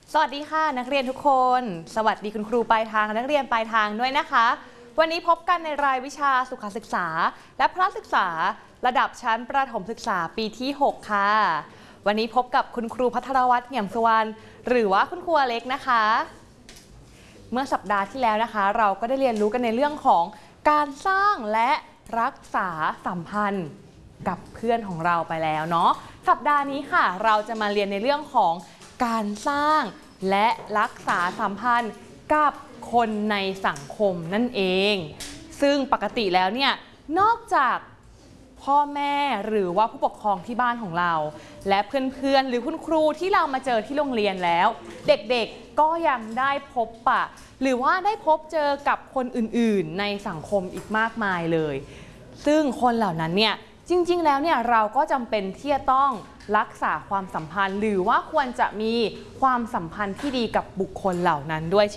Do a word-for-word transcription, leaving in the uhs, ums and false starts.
สวัสดีค่ะนักเรียนทุกคนสวัสดีคุณครูปลายทางนักเรียนปลายทางด้วยนะคะวันนี้พบกันในรายวิชาสุขศึกษาและพละศึกษาระดับชั้นประถมศึกษาปีที่หกค่ะวันนี้พบกับคุณครูภัทรวัฒน์เหี่ยมสุวรรณหรือว่าคุณครูอเล็กนะคะเมื่อสัปดาห์ที่แล้วนะคะเราก็ได้เรียนรู้กันในเรื่องของการสร้างและรักษาสัมพันธ์กับเพื่อนของเราไปแล้วเนาะสัปดาห์นี้ค่ะเราจะมาเรียนในเรื่องของการสร้างและรักษาสัมพันธ์กับคนในสังคมนั่นเองซึ่งปกติแล้วเนี่ยนอกจากพ่อแม่หรือว่าผู้ปกครองที่บ้านของเราและเพื่อนๆหรือคุณครูที่เรามาเจอที่โรงเรียนแล้วเด็กๆก็ยังได้พบปะหรือว่าได้พบเจอกับคนอื่นๆในสังคมอีกมากมายเลยซึ่งคนเหล่านั้นเนี่ยจริงๆแล้วเนี่ยเราก็จำเป็นที่จะต้องรักษาความสัมพันธ์หรือว่าควรจะมีความสัมพันธ์ที่ดีกับบุคคลเหล่านั้นด้วยเ